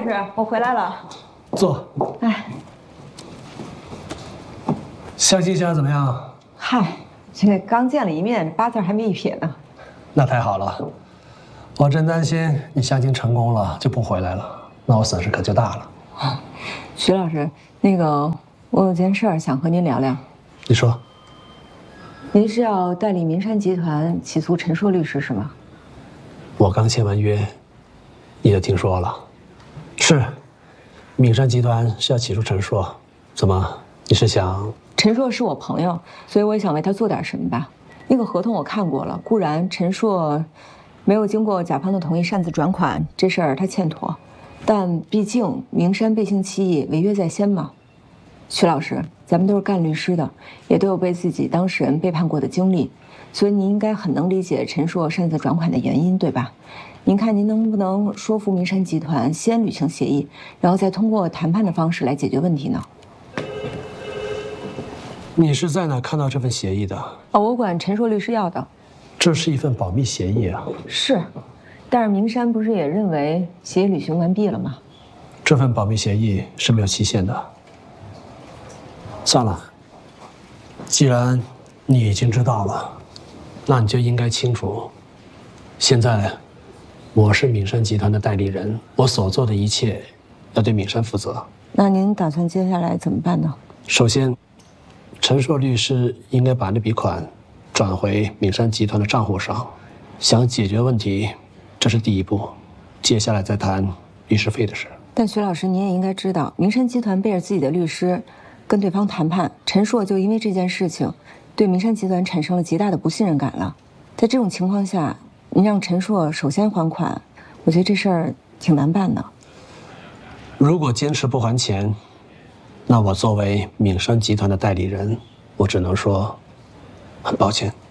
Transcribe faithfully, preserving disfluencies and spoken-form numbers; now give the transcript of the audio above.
师，我回来了。 坐。 哎， 相亲相怎么样？ 嗨，这刚见了一面，八字还没一撇呢。 那太好了，我真担心你相亲成功了就不回来了，那我损失可就大了。 啊，徐老师，那个我有件事儿想和您聊聊。 你说。 您是要代理民山集团起诉陈硕律师是吗？ 我刚签完约，你就听说了。是，闽山集团是要起诉陈硕，怎么？你是想？ 陈硕是我朋友，所以我也想为他做点什么吧。那个合同我看过了，固然陈硕没有经过甲方的同意擅自转款，这事儿他欠妥，但毕竟名山背信弃义，违约在先嘛。徐老师，咱们都是干律师的，也都有被自己当事人背叛过的经历，所以您应该很能理解陈硕擅自转款的原因，对吧？您看您能不能说服名山集团先履行协议，然后再通过谈判的方式来解决问题呢？ 你是在哪看到这份协议的？ 哦，我管陈硕律师要的。 这是一份保密协议啊。 是，但是名山不是也认为协议履行完毕了吗？ 这份保密协议是没有期限的。算了，既然你已经知道了，那你就应该清楚，现在我是闽山集团的代理人，我所做的一切要对闽山负责。 那您打算接下来怎么办呢？ 首先，陈硕律师应该把那笔款转回闽山集团的账户上，想解决问题，这是第一步，接下来再谈律师费的事。 但徐老师，您也应该知道，名山集团背着自己的律师跟对方谈判，陈硕就因为这件事情对名山集团产生了极大的不信任感了。在这种情况下，您让陈硕首先还款，我觉得这事儿挺难办的。 如果坚持不还钱，那我作为闽山集团的代理人，我只能说很抱歉。